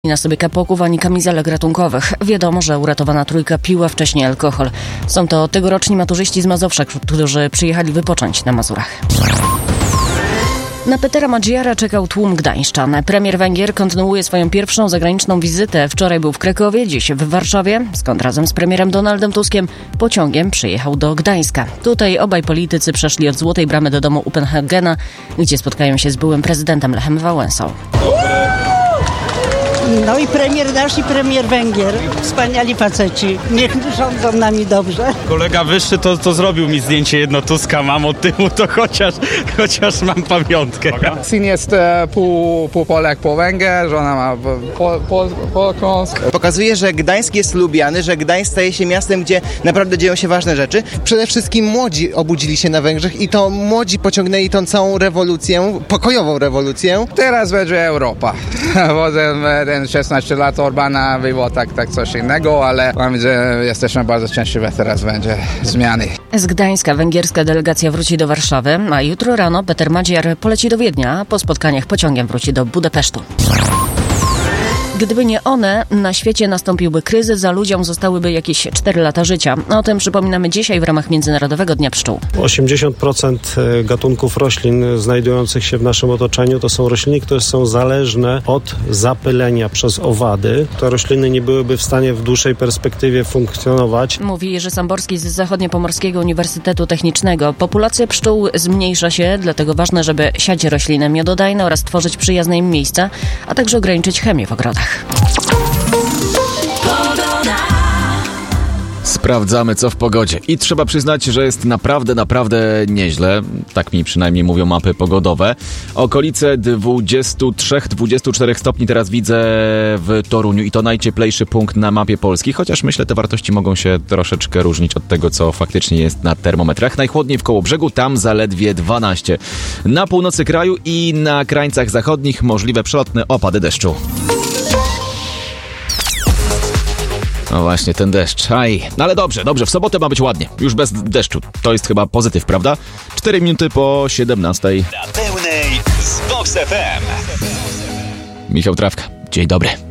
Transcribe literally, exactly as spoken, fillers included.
Na sobie kapłoków ani kamizelek ratunkowych. Wiadomo, że uratowana trójka piła wcześniej alkohol. Są to tegoroczni maturzyści z Mazowsza, którzy przyjechali wypocząć na Mazurach. Na Petera Magyara czekał tłum gdańszczan. Premier Węgier kontynuuje swoją pierwszą zagraniczną wizytę. Wczoraj był w Krakowie, dziś w Warszawie, skąd razem z premierem Donaldem Tuskiem pociągiem przyjechał do Gdańska. Tutaj obaj politycy przeszli od Złotej Bramy do domu Upenhagena, gdzie spotkają się z byłym prezydentem Lechem Wałęsą. No i premier nasz i premier Węgier. Wspaniali faceci. Niech rządzą nami dobrze. Kolega wyższy to, to zrobił mi zdjęcie jedno Tuska, mam od tyłu, to chociaż, chociaż mam pamiątkę. Syn jest pół, pół Polak, pół Węgier, żona ma po, po, Polką. Pokazuje, że Gdańsk jest lubiany, że Gdańsk staje się miastem, gdzie naprawdę dzieją się ważne rzeczy. Przede wszystkim młodzi obudzili się na Węgrzech i to młodzi pociągnęli tą całą rewolucję, pokojową rewolucję. Teraz będzie Europa. Potem szesnaście lat Orbana było tak, tak coś innego, ale mam że jesteśmy bardzo szczęśliwi, teraz będzie zmiany. Z Gdańska węgierska delegacja wróci do Warszawy, a jutro rano Peter Magyar poleci do Wiednia, a po spotkaniach pociągiem wróci do Budapesztu. Gdyby nie one, na świecie nastąpiłby kryzys, a ludziom zostałyby jakieś cztery lata życia. O tym przypominamy dzisiaj w ramach Międzynarodowego Dnia Pszczół. osiemdziesiąt procent gatunków roślin znajdujących się w naszym otoczeniu to są rośliny, które są zależne od zapylenia przez owady. Te rośliny nie byłyby w stanie w dłuższej perspektywie funkcjonować. Mówi Jerzy Samborski z Zachodniopomorskiego Uniwersytetu Technicznego. Populacja pszczół zmniejsza się, dlatego ważne, żeby siać rośliny miododajne oraz tworzyć przyjazne im miejsca, a także ograniczyć chemię w ogrodach. Sprawdzamy, co w pogodzie. I trzeba przyznać, że jest naprawdę, naprawdę nieźle. Tak mi przynajmniej mówią mapy pogodowe. Okolice dwadzieścia trzy dwadzieścia cztery stopni teraz widzę w Toruniu i to najcieplejszy punkt na mapie Polski, chociaż myślę, te wartości mogą się troszeczkę różnić od tego, co faktycznie jest na termometrach. Najchłodniej w Kołobrzegu, tam zaledwie dwanaście. Na północy kraju i na krańcach zachodnich możliwe przelotne opady deszczu. No właśnie, ten deszcz. Aj, no ale dobrze, dobrze, w sobotę ma być ładnie. Już bez deszczu. To jest chyba pozytyw, prawda? cztery minuty po siedemnastej. Na pełnej z Vox F M. Michał Trawka. Dzień dobry.